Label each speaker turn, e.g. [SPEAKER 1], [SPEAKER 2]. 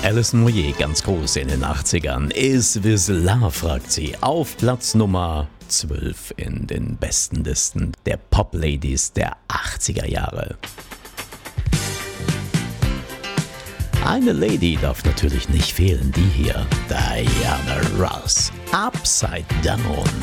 [SPEAKER 1] Alison Moyet, ganz groß in den 80ern. Is This Love, fragt sie, auf Platz Nummer 12 in den besten Listen der Pop-Ladies der 80er Jahre. Eine Lady darf natürlich nicht fehlen, die hier, Diana Ross, Upside Down.